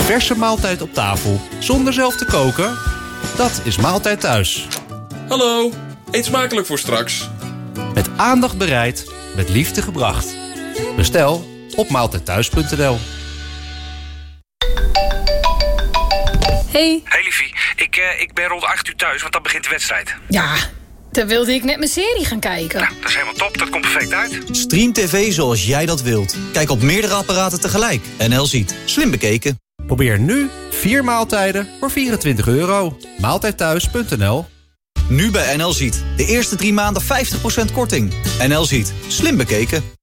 verse maaltijd op tafel zonder zelf te koken? Dat is Maaltijd Thuis. Hallo, eet smakelijk voor straks. Met aandacht bereid, met liefde gebracht. Bestel op maaltijdthuis.nl. Hey liefie, ik ben rond 8 uur thuis, want dan begint de wedstrijd. Ja, dan wilde ik net mijn serie gaan kijken. Nou, dat is helemaal top, dat komt perfect uit. Stream TV zoals jij dat wilt. Kijk op meerdere apparaten tegelijk. NL Ziet. Slim bekeken. Probeer nu 4 maaltijden voor €24. Maaltijdthuis.nl. Nu bij NL Ziet. De eerste 3 maanden 50% korting. NL Ziet. Slim bekeken.